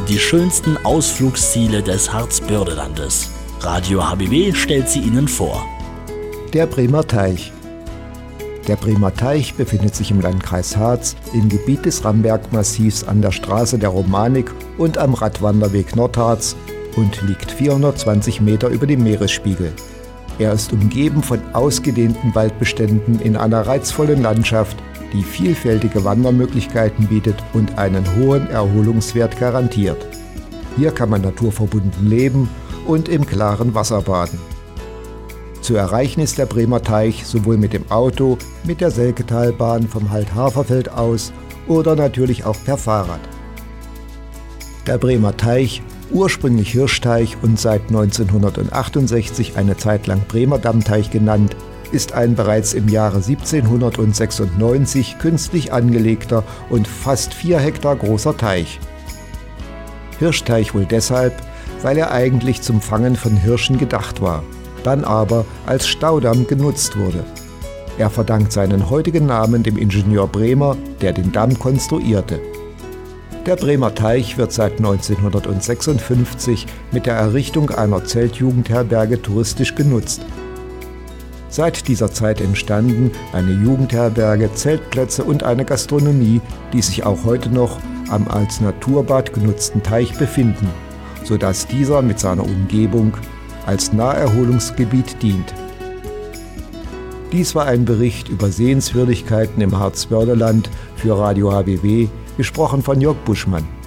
die schönsten Ausflugsziele des Harzbördelandes. Radio HBW stellt sie Ihnen vor. Der Bremer Teich. Der Bremer Teich befindet sich im Landkreis Harz im Gebiet des Ramberg-Massivs an der Straße der Romanik und am Radwanderweg Nordharz und liegt 420 Meter über dem Meeresspiegel. Er ist umgeben von ausgedehnten Waldbeständen in einer reizvollen Landschaft, die vielfältige Wandermöglichkeiten bietet und einen hohen Erholungswert garantiert. Hier kann man naturverbunden leben und im klaren Wasser baden. Zu erreichen ist der Bremer Teich sowohl mit dem Auto, mit der Selketalbahn vom Halt-Haferfeld aus oder natürlich auch per Fahrrad. Der Bremer Teich, ursprünglich Hirschteich und seit 1968 eine Zeit lang Bremer Dammteich genannt, ist ein bereits im Jahre 1796 künstlich angelegter und fast 4 Hektar großer Teich. Hirschteich wohl deshalb, weil er eigentlich zum Fangen von Hirschen gedacht war, dann aber als Staudamm genutzt wurde. Er verdankt seinen heutigen Namen dem Ingenieur Bremer, der den Damm konstruierte. Der Bremer Teich wird seit 1956 mit der Errichtung einer Zeltjugendherberge touristisch genutzt. Seit dieser Zeit entstanden eine Jugendherberge, Zeltplätze und eine Gastronomie, die sich auch heute noch am als Naturbad genutzten Teich befinden, sodass dieser mit seiner Umgebung als Naherholungsgebiet dient. Dies war ein Bericht über Sehenswürdigkeiten im Harzbördeland für Radio HBW, gesprochen von Jörg Buschmann.